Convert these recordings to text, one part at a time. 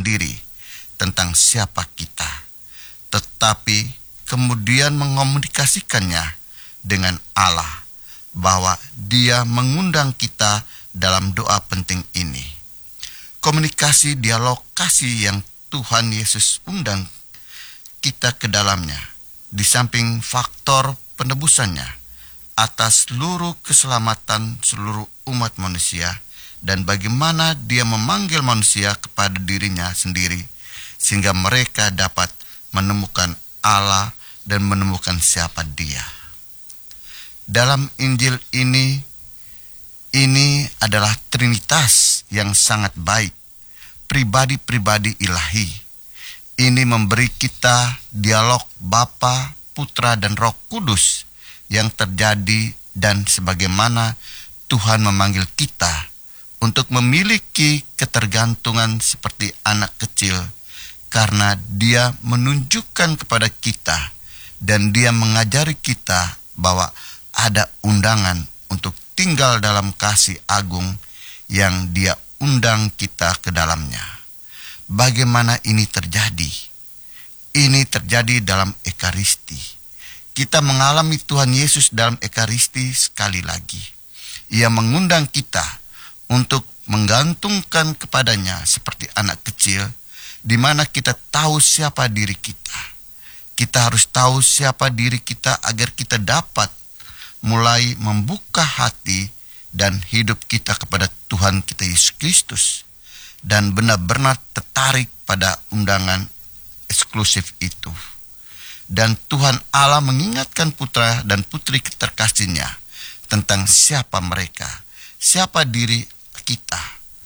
sendiri tentang siapa kita, tetapi kemudian mengomunikasikannya dengan Allah, bahwa Dia mengundang kita dalam doa penting ini. Komunikasi dialog kasih yang Tuhan Yesus undang kita ke dalamnya, di samping faktor penebusannya atas seluruh keselamatan seluruh umat manusia, dan bagaimana Dia memanggil manusia kepada dirinya sendiri, sehingga mereka dapat menemukan Allah dan menemukan siapa Dia. Dalam Injil ini adalah Trinitas yang sangat baik, pribadi-pribadi ilahi. Ini memberi kita dialog Bapa, Putra, dan Roh Kudus yang terjadi, dan sebagaimana Tuhan memanggil kita untuk memiliki ketergantungan seperti anak kecil, karena Dia menunjukkan kepada kita dan Dia mengajari kita bahwa ada undangan untuk tinggal dalam kasih agung yang Dia undang kita ke dalamnya. Bagaimana ini terjadi? Ini terjadi dalam Ekaristi. Kita mengalami Tuhan Yesus dalam Ekaristi sekali lagi. Ia mengundang kita untuk menggantungkan kepadanya seperti anak kecil, di mana kita tahu siapa diri kita. Kita harus tahu siapa diri kita agar kita dapat mulai membuka hati dan hidup kita kepada Tuhan kita Yesus Kristus, dan benar-benar tertarik pada undangan eksklusif itu. Dan Tuhan Allah mengingatkan putra dan putri terkasihnya tentang siapa mereka, siapa diri kita,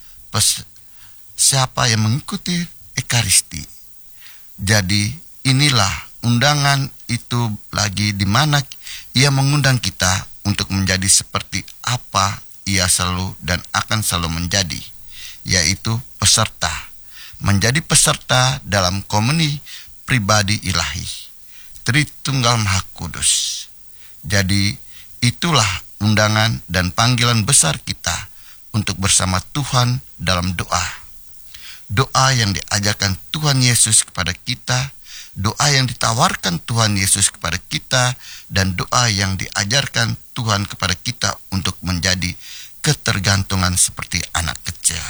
siapa yang mengikuti Ekaristi. Jadi inilah undangan itu lagi, di mana Ia mengundang kita untuk menjadi seperti apa Ia selalu dan akan selalu menjadi, yaitu peserta. Menjadi peserta dalam komuni pribadi ilahi, Tritunggal Maha Kudus. Jadi itulah undangan dan panggilan besar kita untuk bersama Tuhan dalam doa. Doa yang diajarkan Tuhan Yesus kepada kita, doa yang ditawarkan Tuhan Yesus kepada kita, dan doa yang diajarkan Tuhan kepada kita untuk menjadi ketergantungan seperti anak kecil.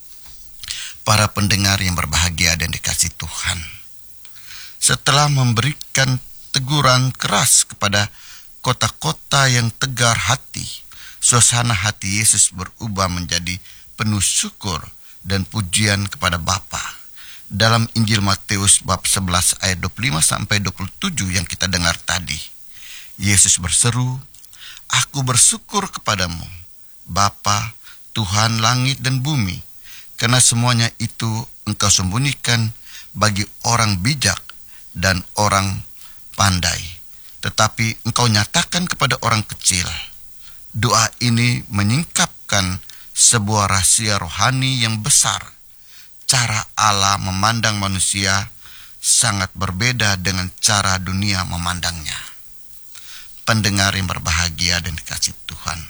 Para pendengar yang berbahagia dan dikasihi Tuhan, setelah memberikan teguran keras kepada kota-kota yang tegar hati, suasana hati Yesus berubah menjadi penuh syukur dan pujian kepada Bapa. Dalam Injil Matius bab 11 ayat 25 sampai 27 yang kita dengar tadi, Yesus berseru, "Aku bersyukur kepadamu, Bapa, Tuhan langit dan bumi, karena semuanya itu Engkau sembunyikan bagi orang bijak dan orang pandai, tetapi Engkau nyatakan kepada orang kecil." Doa ini menyingkapkan sebuah rahasia rohani yang besar. Cara Allah memandang manusia sangat berbeda dengan cara dunia memandangnya. Pendengar yang berbahagia dan dikasihi Tuhan,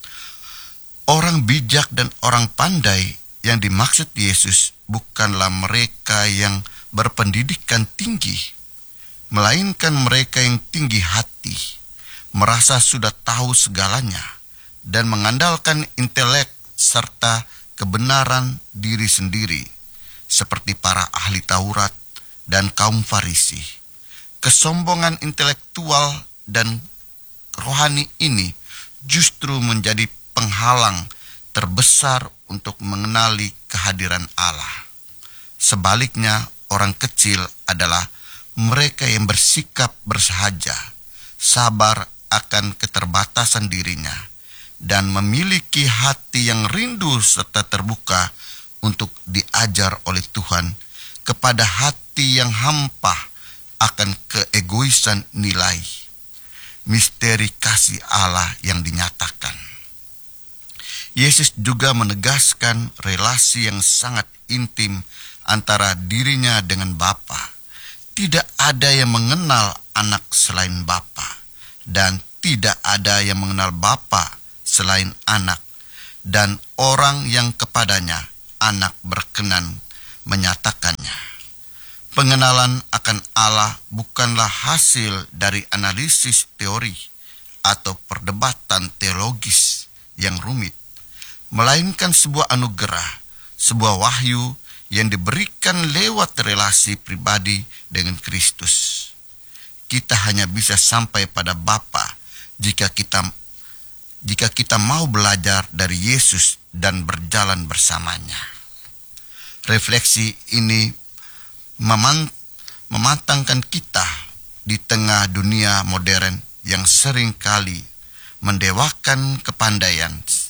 orang bijak dan orang pandai yang dimaksud Yesus bukanlah mereka yang berpendidikan tinggi, melainkan mereka yang tinggi hati, merasa sudah tahu segalanya, dan mengandalkan intelek serta kebenaran diri sendiri, seperti para ahli Taurat dan kaum Farisi. Kesombongan intelektual dan rohani ini justru menjadi penghalang terbesar untuk mengenali kehadiran Allah. Sebaliknya, orang kecil adalah mereka yang bersikap bersahaja, sabar akan keterbatasan dirinya, dan memiliki hati yang rindu serta terbuka untuk diajar oleh Tuhan, kepada hati yang hampa akan keegoisan nilai, misteri kasih Allah yang dinyatakan. Yesus juga menegaskan relasi yang sangat intim antara dirinya dengan Bapa. Tidak ada yang mengenal anak selain Bapa, dan tidak ada yang mengenal Bapa selain anak, dan orang yang kepadanya anak berkenan menyatakannya. Pengenalan akan Allah bukanlah hasil dari analisis teori atau perdebatan teologis yang rumit, melainkan sebuah anugerah, sebuah wahyu yang diberikan lewat relasi pribadi dengan Kristus. Kita hanya bisa sampai pada Bapa jika kita mau belajar dari Yesus dan berjalan bersamanya. Refleksi ini mematangkan kita di tengah dunia modern yang sering kali mendewakan kepandaian,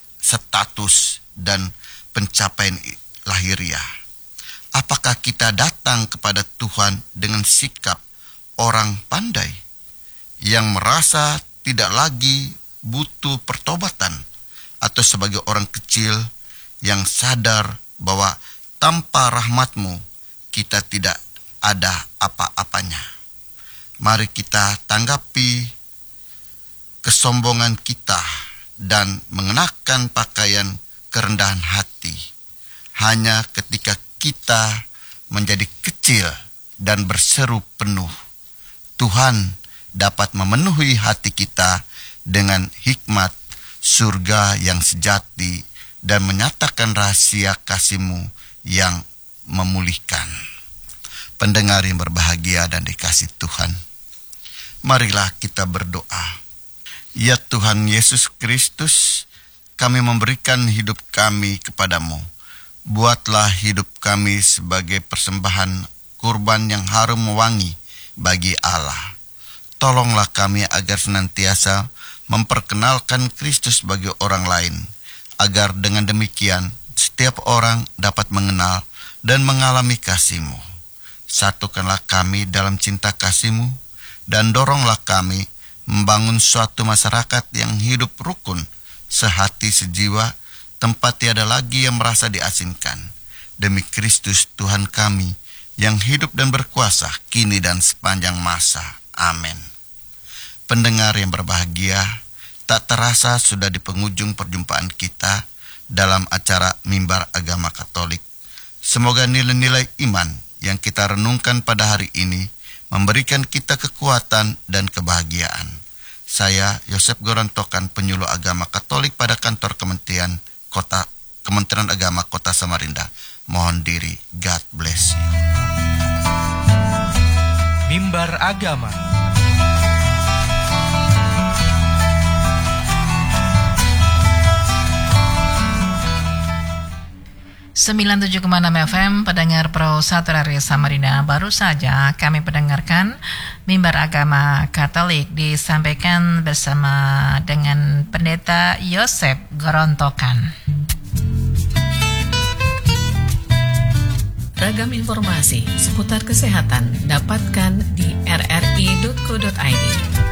status, dan pencapaian lahiriah. Apakah kita datang kepada Tuhan dengan sikap orang pandai yang merasa tidak lagi butuh pertobatan, atau sebagai orang kecil yang sadar bahwa tanpa rahmat-Mu kita tidak ada apa-apanya? Mari kita tanggapi kesombongan kita dan mengenakan pakaian kerendahan hati hanya ketika kita menjadi kecil dan berseru penuh. Tuhan dapat memenuhi hati kita dengan hikmat surga yang sejati dan menyatakan rahasia kasih-Mu yang memulihkan. Pendengar yang berbahagia dan dikasihi Tuhan, marilah kita berdoa. Ya Tuhan Yesus Kristus, kami memberikan hidup kami kepadamu. Buatlah hidup kami sebagai persembahan kurban yang harum wangi bagi Allah. Tolonglah kami agar senantiasa memperkenalkan Kristus bagi orang lain, agar dengan demikian setiap orang dapat mengenal dan mengalami kasih-Mu. Satukanlah kami dalam cinta kasih-Mu, dan doronglah kami membangun suatu masyarakat yang hidup rukun, sehati sejiwa, tempat tiada lagi yang merasa diasingkan. Demi Kristus Tuhan kami, yang hidup dan berkuasa kini dan sepanjang masa. Amin. Pendengar yang berbahagia, tak terasa sudah di penghujung perjumpaan kita dalam acara Mimbar Agama Katolik. Semoga nilai-nilai iman yang kita renungkan pada hari ini memberikan kita kekuatan dan kebahagiaan. Saya, Yosef Gorontokan, penyuluh agama Katolik pada kantor Kementerian Agama Kota Samarinda, mohon diri. God bless you. Mimbar Agama. Sembilan 97,6 FM, pendengar Pro 1 Radio Samarinda. Baru saja kami mendengarkan Mimbar Agama Katolik disampaikan bersama dengan Pendeta Yosef Gorontokan. Ragam informasi seputar kesehatan dapatkan di rri.co.id.